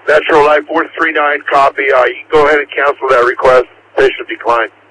Metro Life 439 copy. You can go ahead and cancel that request. Patient declined.